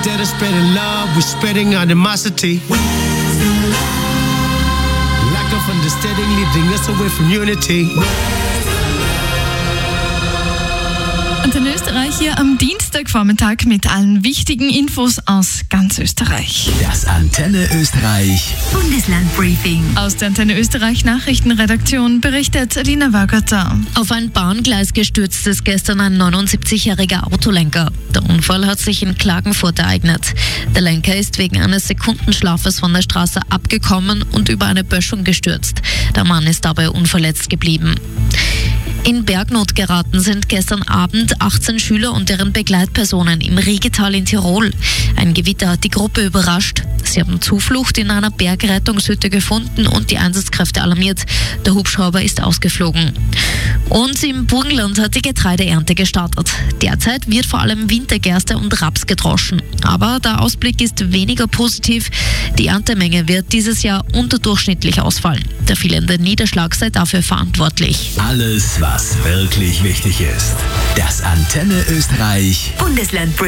Instead of spreading love, we're spreading animosity. Lack of understanding leading us away from unity. Antenne Österreich hier am Dienstagvormittag mit allen wichtigen Infos aus ganz Österreich. Das Antenne Österreich Bundeslandbriefing. Aus der Antenne Österreich Nachrichtenredaktion berichtet Alina Wagater. Auf ein Bahngleis gestürzt ist gestern ein 79-jähriger Autolenker. Der Unfall hat sich in Klagenfurt ereignet. Der Lenker ist wegen eines Sekundenschlafes von der Straße abgekommen und über eine Böschung gestürzt. Der Mann ist dabei unverletzt geblieben. In Bergnot geraten sind gestern Abend 18 Schüler und deren Begleitpersonen im Riegetal in Tirol. Ein Gewitter hat die Gruppe überrascht. Sie haben Zuflucht in einer Bergrettungshütte gefunden und die Einsatzkräfte alarmiert. Der Hubschrauber ist ausgeflogen. Und im Burgenland hat die Getreideernte gestartet. Derzeit wird vor allem Wintergerste und Raps gedroschen. Aber der Ausblick ist weniger positiv. Die Erntemenge wird dieses Jahr unterdurchschnittlich ausfallen. Der fehlende Niederschlag sei dafür verantwortlich. Alles, was wirklich wichtig ist. Das Antenne Österreich Bundesland